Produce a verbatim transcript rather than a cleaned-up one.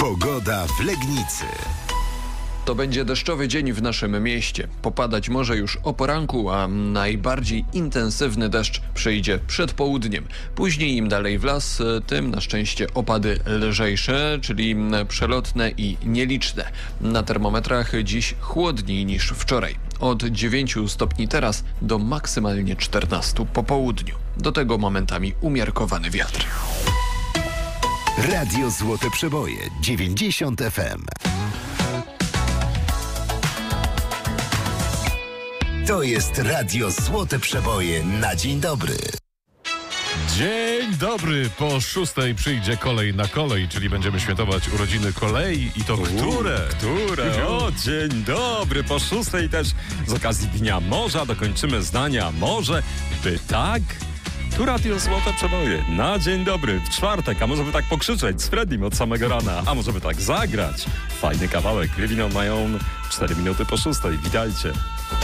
Pogoda w Legnicy. To będzie deszczowy dzień w naszym mieście. Popadać może już o poranku, a najbardziej intensywny deszcz przyjdzie przed południem. Później im dalej w las, tym na szczęście opady lżejsze, czyli przelotne i nieliczne. Na termometrach dziś chłodniej niż wczoraj. Od dziewięciu stopni teraz do maksymalnie czternastu po południu. Do tego momentami umiarkowany wiatr. Radio Złote Przeboje dziewięćdziesiąt F M. To jest Radio Złote Przeboje na dzień dobry. Dzień dobry, po szóstej przyjdzie kolej na kolej, czyli będziemy świętować urodziny kolei i to które? Które? O, dzień dobry, po szóstej też z okazji Dnia Morza dokończymy zdania może, by tak... Tu Radio Złote Przeboje na dzień dobry, w czwartek, a może by tak pokrzyczeć z Freddym od samego rana, a może by tak zagrać. Fajny kawałek, Living on My Own, cztery minuty po szóstej, witajcie.